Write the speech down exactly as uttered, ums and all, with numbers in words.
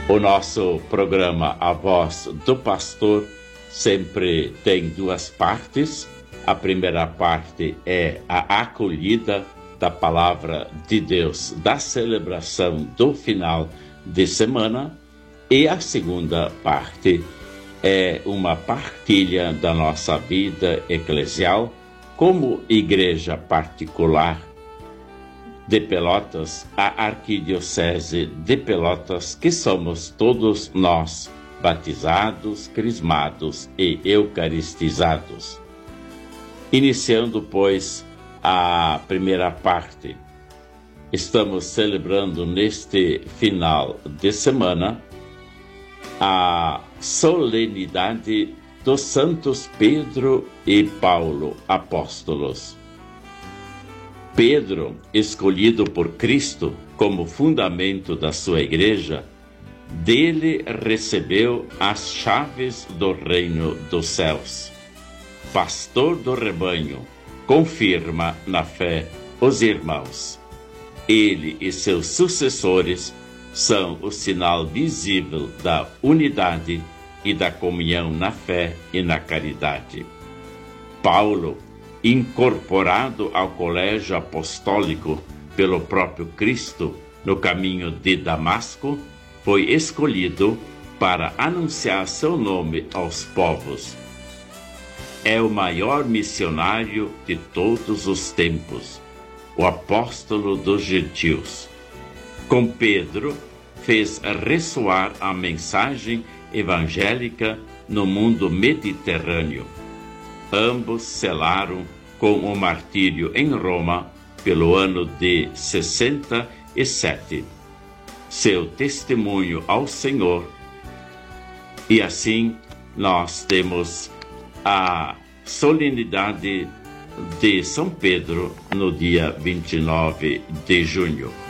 O nosso programa A Voz do Pastor sempre tem duas partes. A primeira parte é a acolhida da Palavra de Deus, da celebração do final de semana. E a segunda parte é uma partilha da nossa vida eclesial como igreja particular de Pelotas, a Arquidiocese de Pelotas, que somos todos nós batizados, crismados e eucaristizados. Iniciando, pois, a primeira parte, estamos celebrando neste final de semana a solenidade dos santos Pedro e Paulo, apóstolos. Pedro, escolhido por Cristo como fundamento da sua igreja, dele recebeu as chaves do reino dos céus. Pastor do rebanho, confirma na fé os irmãos. Ele e seus sucessores são o sinal visível da unidade e da comunhão na fé e na caridade. Paulo, incorporado ao colégio apostólico pelo próprio Cristo no caminho de Damasco, foi escolhido para anunciar seu nome aos povos. É o maior missionário de todos os tempos, o apóstolo dos gentios. Com Pedro, fez ressoar a mensagem evangélica no mundo mediterrâneo. Ambos selaram com o martírio em Roma pelo ano de sessenta e sete. Seu testemunho ao Senhor. E assim nós temos a solenidade de São Pedro no dia vinte e nove de junho.